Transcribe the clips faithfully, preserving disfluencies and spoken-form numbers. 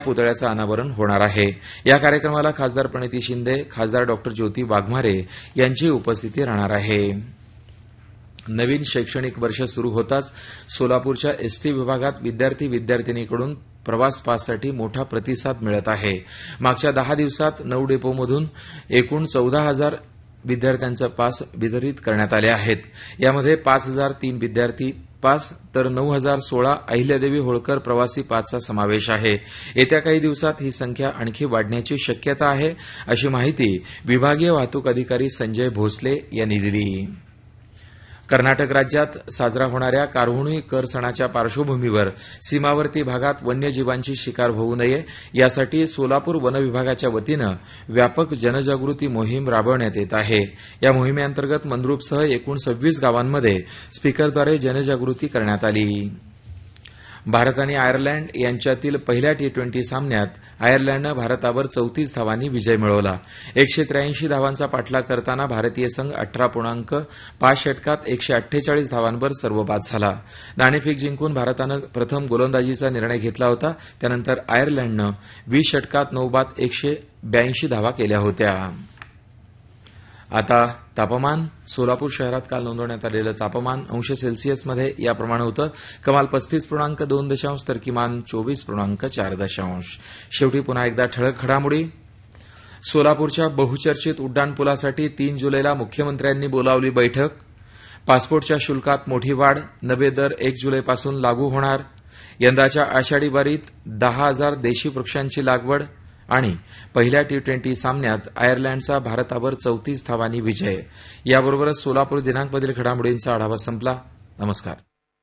पुतळ्याचं अनावरण होणार आहे। या कार्यक्रमाला खासदार प्रणिती शिंदे, खासदार डॉक्टर ज्योती वाघमारे यांची उपस्थिती राहणार आहे। नवीन शैक्षणिक वर्ष सुरू होताच सोलापूरच्या एसटी विभागात विद्यार्थी विद्यार्थिनीकडून प्रवास पाससाठी मोठा प्रतिसाद मिळत आहे। मागच्या दहा दिवसात नऊ डेपोमधून एकूण चौदा हजार विद्यार्थ्यांचे पास वितरित करण्यात आले आहेत। यामध्ये पाच हजार तीन विद्यार्थी पास तर नऊ हजार सोळा अहिल्यादेवी होळकर प्रवासी पासचा समावेश आहे। येत्या काही दिवसात ही संख्या आणखी वाढण्याची शक्यता आहे, अशी माहिती विभागीय वाहतूक अधिकारी संजय भोसले यांनी दिली। कर्नाटक राज्यात साजरा होणाऱ्या कारहुणी कर सणाच्या पार्श्वभूमीवर सीमावर्ती भागात वन्यजीवांची शिकार होऊ नये यासाठी सोलापूर वन विभागाच्या वतीनं व्यापक जनजागृती मोहीम राबवण्यात येत आहे। या मोहिमेअंतर्गत मंद्रुपसह एकूण सव्वीस गावांमध्ये स्पीकरद्वारे जनजागृती करण्यात आली। भारत आणि आयर्लंड यांच्यातील पहिल्या टी ट्वेंटी सामन्यात आयर्लंडनं भारतावर चौतीस धावांनी विजय मिळवला। एकशे त्र्याऐंशी धावांचा पाठलाग करताना भारतीय संघ अठरा पूर्णांक पाच षटकात एकशे अठ्ठेचाळीस धावांवर सर्वबाद झाला। नाणेफेक जिंकून भारतानं प्रथम गोलंदाजीचा निर्णय घेतला होता, त्यानंतर आयर्लंडनं वीस षटकात नऊ बाद एकशे ब्याऐंशी धावा केल्या होत्या। आता तापमान। सोलापूर शहरात काल नोंदवण्यात आलेलं तापमान अंश सेल्सिअसमध्ये याप्रमाणे होतं। कमाल पस्तीस पूर्णांक दोन दशांश तर किमान चोवीस पूर्णांक चार दशांश। शेवटी पुन्हा एकदा ठळक घडामोडी। सोलापूरच्या बहुचर्चित उड्डाणपुलासाठी तीन जुलैला मुख्यमंत्र्यांनी बोलावली बैठक। पासपोर्टच्या शुल्कात मोठी वाढ, नवे दर एक जुलैपासून लागू होणार। यंदाच्या आषाढी वारीत दहा हजार देशी वृक्षांची लागवड आणि पहिल्या टी ट्वेंटी सामन्यात आयर्लंडचा भारतावर चौतीस धावांनी विजय। याबरोबरच सोलापूर दिनांकमधील घडामोडींचा आढावा संपला। नमस्कार।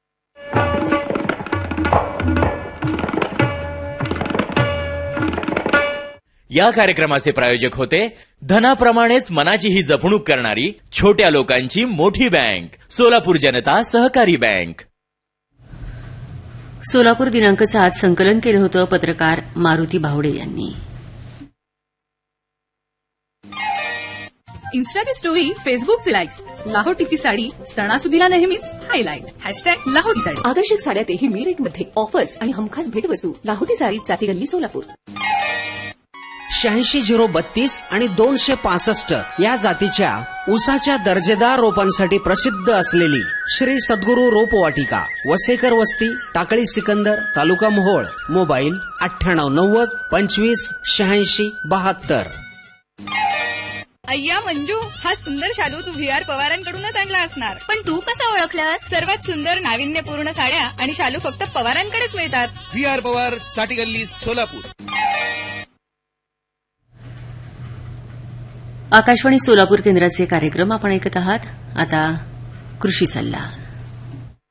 या कार्यक्रमाचे प्रायोजक होते धनाप्रमाणेच मनाचीही जपणूक करणारी छोट्या लोकांची मोठी बँक सोलापूर जनता सहकारी बँक। सोलापूर दिनांकचं आज संकलन केलं होतं पत्रकार मारुती बावडे यांनी। इन्स्टाची स्टोरी, फेसबुकचे लाईक्स, लाहोटीची साडी सणासुदीला नेहमीच हायलाईट हॅशटॅग लाहोटी साडी। आकर्षक साड्या तेही रेटमध्ये, ऑफर्स आणि हमखास भेटवस्तू। लाहोटी साडी, चाफी गल्ली, सोलापूर। शहाऐंशी झिरो बत्तीस आणि दोनशे पासष्ट या जातीच्या ऊसाच्या दर्जेदार रोपांसाठी प्रसिद्ध असलेली श्री सद्गुरू रोपवाटिका, वसेकर वस्ती, टाकळी सिकंदर, तालुका मोहोळ। मोबाईल अठ्ठ्याण्णव नव्वद पंचवीस शहाऐंशी बहात्तर। अय्या मंजू, हा सुंदर शालू तू व्ही आर पवारांकडूनच आणला असणार। पण तू कसा ओळखलास? सर्वात सुंदर नाविन्यपूर्ण साड्या आणि शालू फक्त पवारांकडेच मिळतात। व्ही आर पवार, साठी गल्ली, सोलापूर। आकाशवाणी सोलापूर केंद्राचे कार्यक्रम आपण ऐकत आहात। आता कृषी सल्ला।